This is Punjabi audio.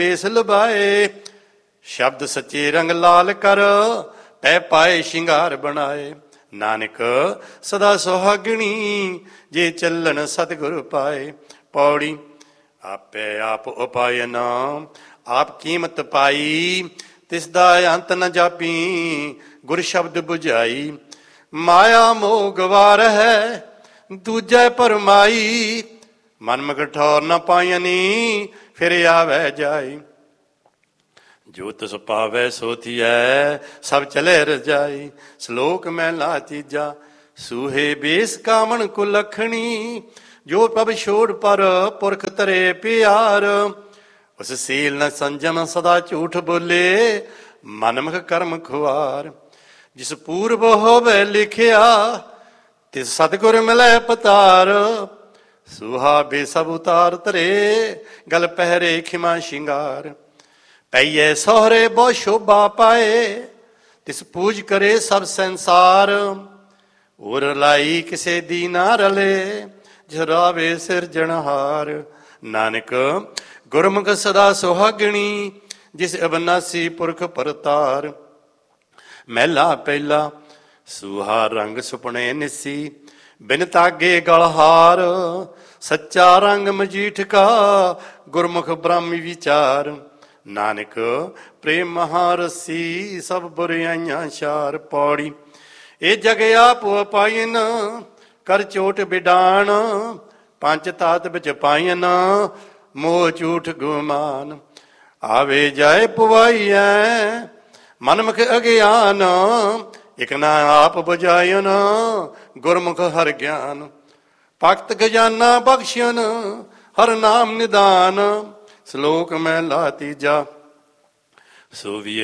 ਵੇਸ ਲੁਭਾਏ। ਸ਼ਬਦ ਸੱਚੇ ਰੰਗ ਲਾਲ ਕਰ, ਪੈ ਪਾਏ ਸ਼ਿੰਗਾਰ ਬਣਾਏ। ਨਾਨਕ ਸਦਾ ਸੁਹਾਗਣੀ, ਜੇ ਚੱਲਣ ਸਤਿਗੁਰ ਪਾਏ। ਪੌੜੀ। ਆਪੇ ਆਪ ਉਪਾਇਨ, ਆਪ ਕੀਮਤ ਪਾਈ। ਤਿਸ ਦਾ ਅੰਤ ਨ ਜਾਪੀ, ਗੁਰ ਸ਼ਬਦ ਬੁਝਾਈ। ਮਾਇਆ ਮੋਹ ਗਵਾਰ ਹੈ, ਦੂਜੈ ਭਰਮਾਈ। ਮਨ ਮਗ ਠੌਰ ਨ ਪਾਇਨੀ, ਫਿਰ ਆਵੈ ਜਾਈ। ਜੋ ਤਿਸ ਪਾਵੈ ਸੋ ਥੀਐ, ਸਭ ਚਲੇ ਰਜਾਈ। ਸ਼ਲੋਕ ਮਹਿਲਾ ਤੀਜਾ। ਸੂਹੇ ਬੇਸ ਕਾਮਣ ਕੁਲੱਖਣੀ, ਜੋ ਪ੍ਰਭ ਛੋੜ ਪਰ ਪੁਰਖ ਧਰੇ ਪਿਆਰ। ਉਸ ਸੀਲ ਨ ਸੰਜਮ ਸਦਾ ਝੂਠ ਬੋਲੇ, ਮਨਮੁਖ ਕਰਮ ਖੁਆਰ। ਜਿਸ ਪੂਰਬ ਹੋਵੇ ਲਿਖਿਆ, ਤਿਸ ਸਤਿਗੁਰ ਮਿਲੈ ਪਤਾਰ। ਸੂਹਾ ਬੇਸਭ ਉਤਾਰ ਧਰੇ, ਗਲ ਪਹਿਰੇ ਖਿਮਾ ਸ਼ਿੰਗਾਰ। ਪਈਏ ਸਹੁਰੇ ਬਹੁ ਸ਼ੋਭਾ ਪਾਏ, ਤਿਸ ਪੂਜ ਕਰੇ ਸਭ ਸੰਸਾਰ। ਉਰ ਲਾਈ ਕਿਸੇ ਦੀ ਨਾ ਰਲੇ, ਜਰਾਵੇ ਸਿਰਜਣਹਾਰ। ਨਾਨਕ ਗੁਰਮੁਖ ਸਦਾ ਸੁਹਾਗਣੀ, ਜਿਸ ਅਬਨਾਸੀ ਪੁਰਖ ਪਰਤਾਰ। ਮਹਿਲਾ ਪਹਿਲਾ। ਸੂਹਾ ਰੰਗ ਸੁਪਨੇ ਨਿਸੀ, ਬਿਨ ਤਾਗੇ ਗਲਹਾਰ। ਸੱਚਾ ਰੰਗ ਮਜੀਠ ਕਾ, ਗੁਰਮੁਖ ਬ੍ਰਹਮ ਵਿਚਾਰ। ਨਾਨਕ ਪ੍ਰੇਮ ਮਹਾਰਸੀ, ਸਭ ਬੁਰਾਈਆਂ ਛਾਰ। ਪੌੜੀ। ਇਹ ਜਗ ਆਪ ਪਾਇਨ, ਕਰ ਚੋਟ ਬਿਡਾਨ। ਪੰਜ ਤਾਤ ਵਿੱਚ ਪਾਇਨ, ਮੋਹ ਝੂਠ ਗੁਮਾਨ। ਆਵੇ ਜਾਏ ਪਵਾਈਐ, ਮਨਮੁਖ ਅਗਿਆਨ। ਇਕ ਨਾ ਆਪ ਬੁਝਾਇਨ, ਗੁਰਮੁਖ ਹਰਿ ਗਿਆਨ। ਭਗਤ ਖਜ਼ਾਨਾ ਬਖਸ਼ਣ, ਹਰ ਨਾਮ ਨਿਦਾਨ। ਸ਼ਲੋਕ ਮਹਿਲਾ ਤੀਜਾ। ਸੋ ਵੀ